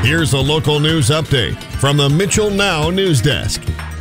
Here's a local news update from the Mitchell Now News Desk.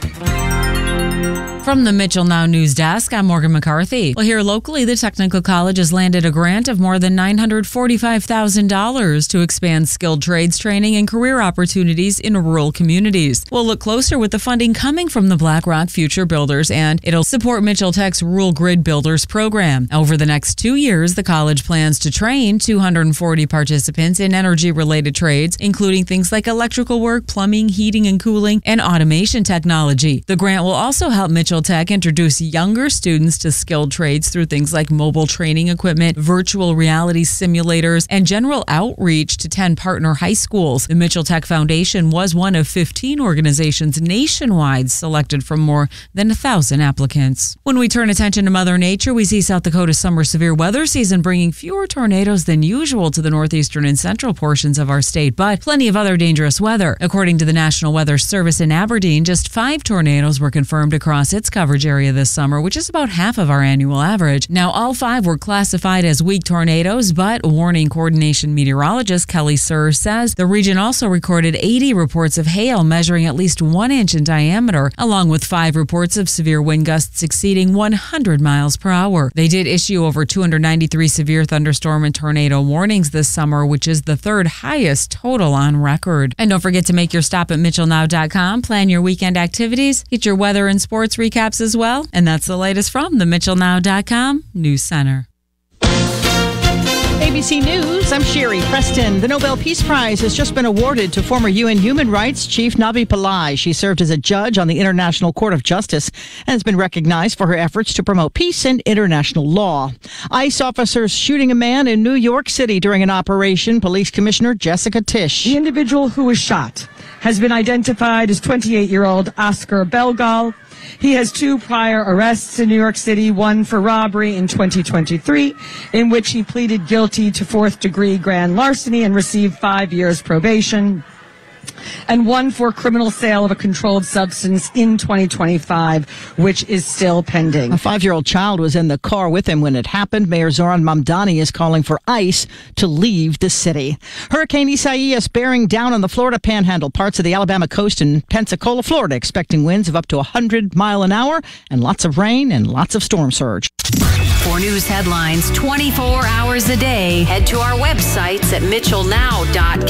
From the Mitchell Now News Desk, I'm Morgan McCarthy. Well, here locally, the Technical College has landed a grant of more than $945,000 to expand skilled trades training and career opportunities in rural communities. We'll look closer with the funding coming from the BlackRock Future Builders, and it'll support Mitchell Tech's Rural Grid Builders program. Over the next 2 years, the college plans to train 240 participants in energy-related trades, including things like electrical work, plumbing, heating and cooling, and automation technology. The grant will also help Mitchell Tech introduce younger students to skilled trades through things like mobile training equipment, virtual reality simulators, and general outreach to 10 partner high schools. The Mitchell Tech Foundation was one of 15 organizations nationwide selected from more than 1,000 applicants. When we turn attention to Mother Nature, we see South Dakota's summer severe weather season bringing fewer tornadoes than usual to the northeastern and central portions of our state, but plenty of other dangerous weather. According to the National Weather Service in Aberdeen, just 5 tornadoes were confirmed across its coverage area this summer, which is about half of our annual average. Now, all 5 were classified as weak tornadoes, but warning coordination meteorologist Kelly Sir says the region also recorded 80 reports of hail measuring at least 1 inch in diameter, along with 5 reports of severe wind gusts exceeding 100 miles per hour. They did issue over 293 severe thunderstorm and tornado warnings this summer, which is the 3rd highest total on record. And don't forget to make your stop at MitchellNow.com, plan your weekend activities, get your weather and sports recaps as well. And that's the latest from the MitchellNow.com News Center. ABC News, I'm Sherry Preston. The Nobel Peace Prize has just been awarded to former UN Human Rights Chief Navi Pillay. She served as a judge on the International Court of Justice and has been recognized for her efforts to promote peace and international law. ICE officers shooting a man in New York City during an operation. Police Commissioner Jessica Tisch. The individual who was shot has been identified as 28-year-old Oscar Belgal. He has 2 prior arrests in New York City, one for robbery in 2023, in which he pleaded guilty to 4th-degree grand larceny and received 5 years probation, and one for criminal sale of a controlled substance in 2025, which is still pending. A 5-year-old child was in the car with him when it happened. Mayor Zoran Mamdani is calling for ICE to leave the city. Hurricane Isaias bearing down on the Florida Panhandle, parts of the Alabama coast and Pensacola, Florida, expecting winds of up to 100 miles an hour and lots of rain and lots of storm surge. For news headlines 24 hours a day, head to our websites at MitchellNow.com.